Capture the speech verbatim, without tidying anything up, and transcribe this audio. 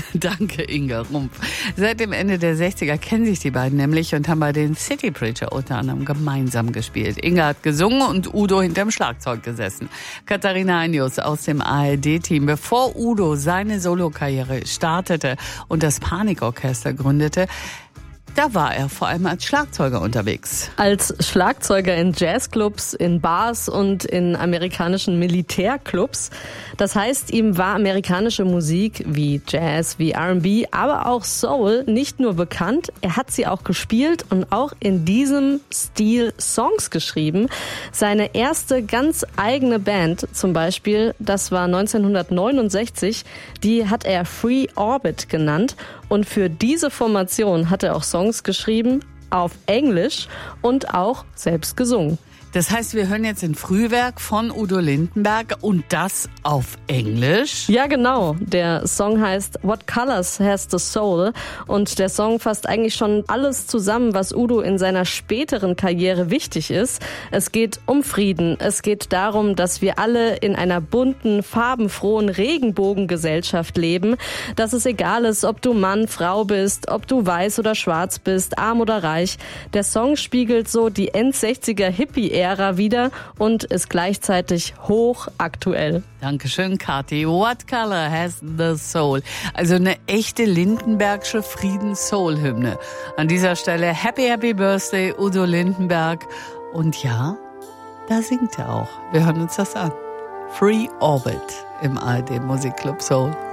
Danke, Inga Rumpf. Seit dem Ende der sechziger kennen sich die beiden nämlich und haben bei den City Preacher unter anderem gemeinsam gespielt. Inga hat gesungen und Udo hinterm Schlagzeug gesessen. Katharina Einius aus dem A R D-Team. Bevor Udo seine Solokarriere startete und das Panikorchester gründete, da war er vor allem als Schlagzeuger unterwegs. Als Schlagzeuger in Jazzclubs, in Bars und in amerikanischen Militärclubs. Das heißt, ihm war amerikanische Musik wie Jazz, wie R and B, aber auch Soul nicht nur bekannt, er hat sie auch gespielt und auch in diesem Stil Songs geschrieben. Seine erste ganz eigene Band zum Beispiel, das war neunzehnhundertneunundsechzig, die hat er Free Orbit genannt. Und für diese Formation hat er auch Songs geschrieben auf Englisch und auch selbst gesungen. Das heißt, wir hören jetzt ein Frühwerk von Udo Lindenberg und das auf Englisch? Ja, genau. Der Song heißt What Colors Has the Soul und der Song fasst eigentlich schon alles zusammen, was Udo in seiner späteren Karriere wichtig ist. Es geht um Frieden. Es geht darum, dass wir alle in einer bunten, farbenfrohen Regenbogengesellschaft leben, dass es egal ist, ob du Mann, Frau bist, ob du weiß oder schwarz bist, arm oder reich. Der Song spiegelt so die End-sechziger Hippie Ära wieder und ist gleichzeitig hochaktuell. Dankeschön, Kathi. What color has the soul? Also eine echte Lindenbergsche Friedens-Soul-Hymne. An dieser Stelle Happy, Happy Birthday, Udo Lindenberg. Und ja, da singt er auch. Wir hören uns das an. Free Orbit im A R D Musikclub Soul.